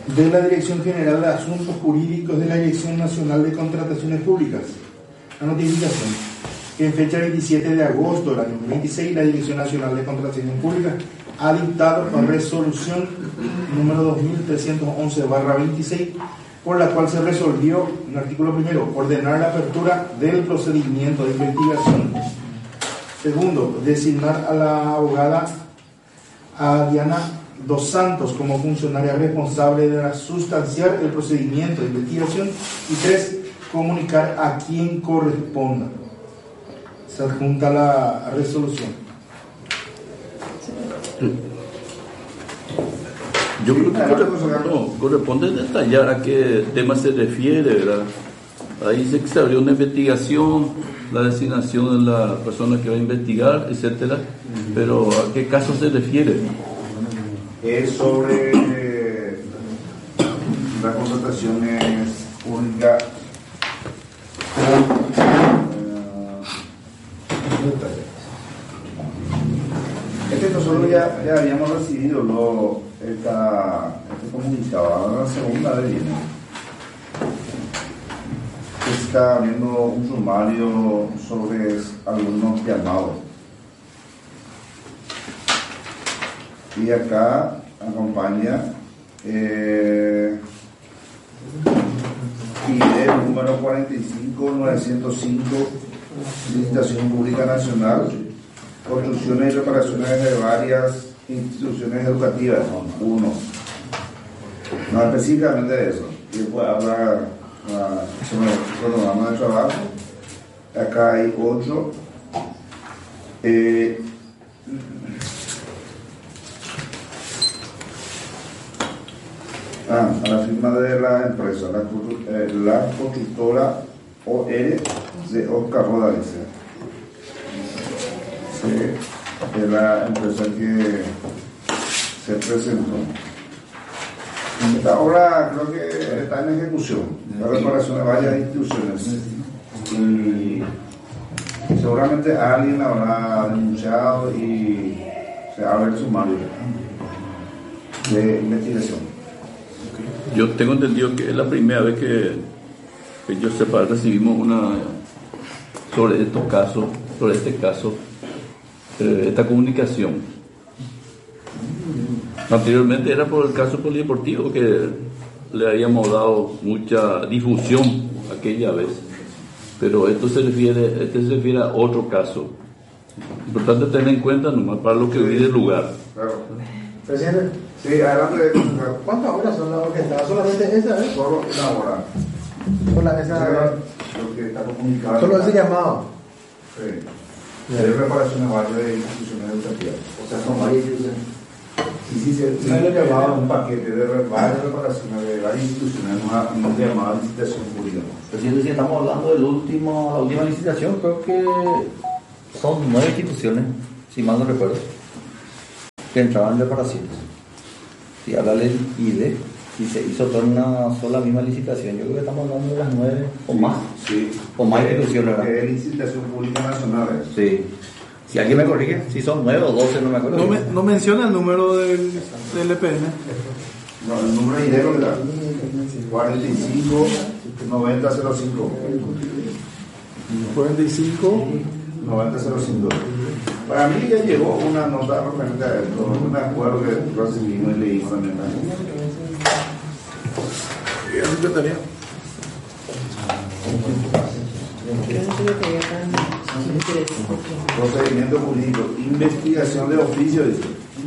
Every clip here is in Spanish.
de la Dirección General de Asuntos Jurídicos de la Dirección Nacional de Contrataciones Públicas. La notificación que en fecha 27 de agosto del año 2026 la Dirección Nacional de Contrataciones Públicas ha dictado la resolución número 2311/26, por la cual se resolvió, en el artículo primero, ordenar la apertura del procedimiento de investigación. Segundo, designar a la abogada Diana Dos Santos como funcionaria responsable de sustanciar el procedimiento de investigación. Y tres, comunicar a quien corresponda. Se adjunta la resolución. Yo creo que corresponde detallar a qué tema se refiere, ¿verdad? Ahí dice que se abrió una investigación, la designación de la persona que va a investigar, etcétera, pero ¿a qué caso se refiere? Es sobre las contrataciones públicas. Nosotros ya habíamos recibido este comunicado, ahora la segunda vez viene. Está viendo un sumario sobre algunos llamados. Y acá acompaña IDE número 45905, licitación pública nacional, construcciones y reparaciones de varias instituciones educativas, uno. No específicamente de eso. Y después habla sobre el programa de trabajo. Acá hay 8. A la firma de la empresa, la constructora OR de Oscar Roda, dice. Es la empresa que se presentó. Esta obra creo que está en ejecución, la reparación de varias instituciones. Y seguramente alguien habrá denunciado y se abre el sumario de investigación. Yo tengo entendido que es la primera vez que yo sepa recibimos sobre este caso, esta comunicación. Anteriormente era por el caso polideportivo que le habíamos dado mucha difusión aquella vez, pero este se refiere a otro caso. Importante tener en cuenta nomás para lo que vive el lugar. Claro. Presidente. Sí, adelante. ¿Cuántas horas son las orquestadas? ¿Solamente esa, Solo una hora. Solo esa. Lo que está comunicado. Solo ese llamado. Sí. De reparación de varias instituciones educativas. O sea, son varias instituciones. Y si se le llamaba un paquete de varias reparaciones de varias instituciones, no se llamaba licitación pública. Presidente, si estamos hablando de la última licitación, creo que son 9 instituciones, si mal no recuerdo, que entraban en reparaciones. Si habla del IDE, y se hizo toda una sola misma licitación, yo creo que estamos hablando de las 9 o más. Sí. O más instituciones, ¿verdad? Es licitación pública nacional. Sí. Si alguien me corrige, si son 9 o 12, no me acuerdo. No menciona el número del EPN. No, el número de IDE lo da 45 9005. 45 9005. Para mí ya llegó una nota referente a esto, un acuerdo que recibimos y leímos también. ¿Qué secretaría? Procedimiento jurídico, investigación de oficio, dice.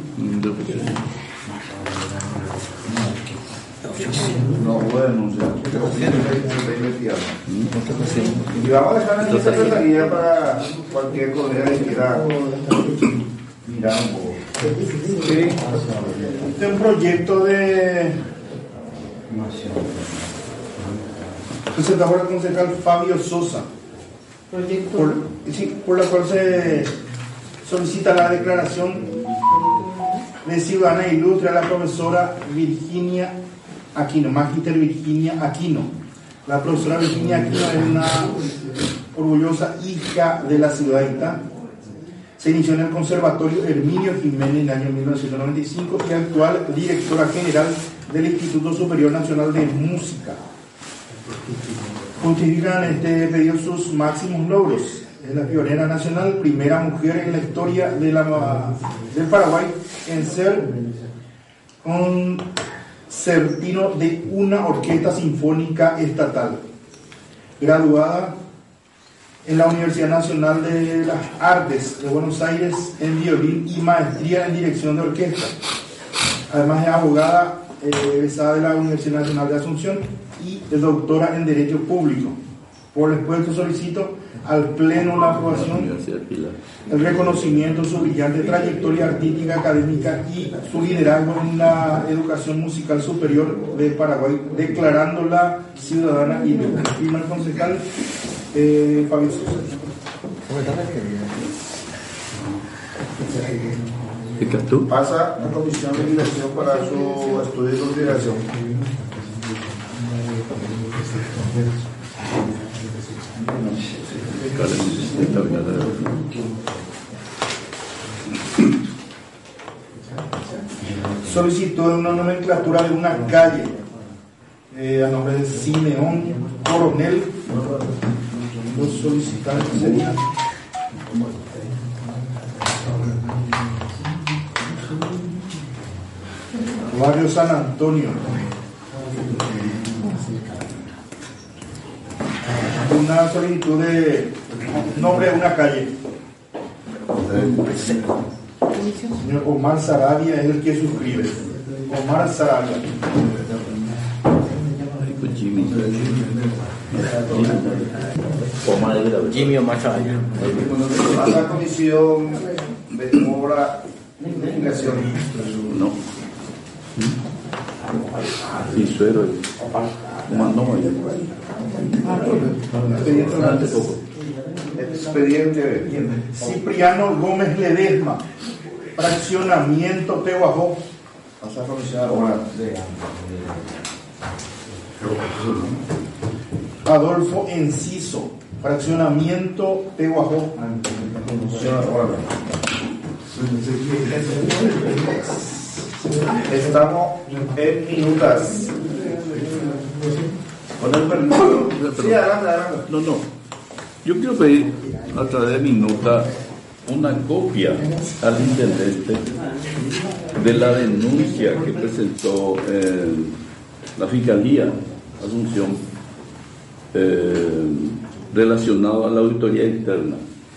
No hubo denuncia. Se está investigando. Y vamos a dejar en la secretaría para cualquier colega que quiera mirar un poco. Sí. Este es un proyecto de presentado por el concejal Fabio Sosa, por la cual se solicita la declaración de ciudadana ilustre a la profesora Virginia Aquino, Magíster Virginia Aquino. La profesora Virginia Aquino es una orgullosa hija de la ciudad de Itá. Se inició en el Conservatorio Herminio Jiménez en el año 1995 y actual directora general del Instituto Superior Nacional de Música. Justifican este pedido sus máximos logros. Es la pionera nacional, primera mujer en la historia del Paraguay en ser concertino de una orquesta sinfónica estatal. Graduada en la Universidad Nacional de las Artes de Buenos Aires en violín y maestría en dirección de orquesta. Además es abogada egresada de la Universidad Nacional de Asunción y es doctora en Derecho Público. Por lo expuesto solicito al Pleno la aprobación, el reconocimiento de su brillante trayectoria artística, académica y su liderazgo en la educación musical superior de Paraguay, declarándola ciudadana y primer concejal Fabio Sosa. Pasa a comisión de dirección para su estudio y consideración. Solicitó una nomenclatura de una calle a nombre de Simeón Coronel. Los solicitantes serían Barrio San Antonio. Una solicitud de nombre de una calle. Señor Omar Sarabia es el que suscribe. Omar Sarabia. Jimmy Omar Sarabia. Pasa a comisión de obra de investigación. No. Sí, suero. Mandó Expediente Cipriano Gómez Ledesma, fraccionamiento Tehuajó. pasa a comisión de obra. Adolfo Enciso, fraccionamiento Tehuajó. Comisión de obra. Estamos en minutas. Con el permiso. Sí, adelante. No. Yo quiero pedir a través de mi nota una copia al intendente de la denuncia que presentó la Fiscalía Asunción relacionada a la auditoría interna.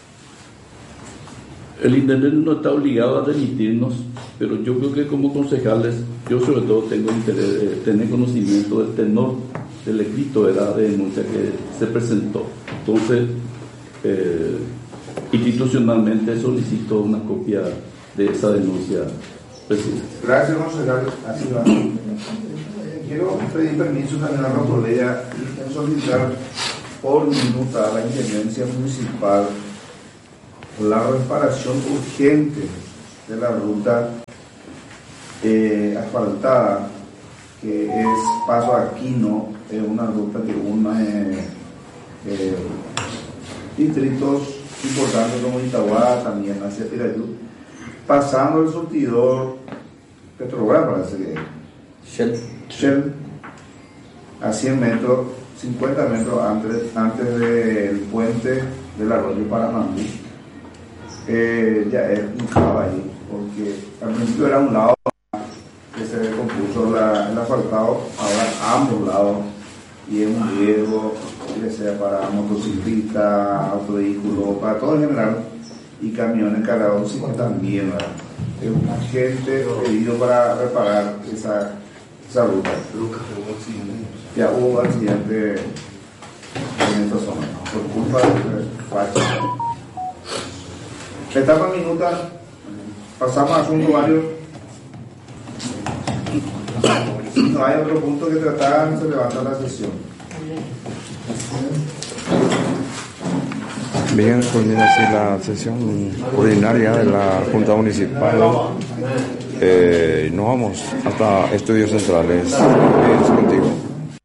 El intendente no está obligado a remitirnos, pero yo creo que como concejales, yo sobre todo tengo interés de tener conocimiento del tenor del escrito de la denuncia que se presentó. Entonces, institucionalmente solicito una copia de esa denuncia, presidente. Gracias, concejal. Así va. Quiero pedir permiso también a la autoridad y solicitar por minuta a la Intendencia Municipal la reparación urgente de la ruta asfaltada, que es Paso Aquino, es una ruta que une distritos importantes como Itaguá, también hacia Pirayú, pasando el surtidor Petrobras, parece que Shell, a 100 metros, 50 metros antes del puente del arroyo Paramambí. Ya es un caos ahí, porque al principio era un lado que se compuso el asfaltado, ahora ambos lados, y es un riesgo, ya sea para motociclistas, autovehículos, para todo en general, y camiones cargados también, ¿verdad? Es un urgente pedido para reparar esa ruta. Ya hubo accidente en esta zona por culpa de fachas. Etapa minuta, pasamos a asunto varios. Si no hay otro punto que tratar, se levanta la sesión. Bien, culmina así la sesión ordinaria de la Junta Municipal. Nos vamos hasta Estudios Centrales. Es contigo.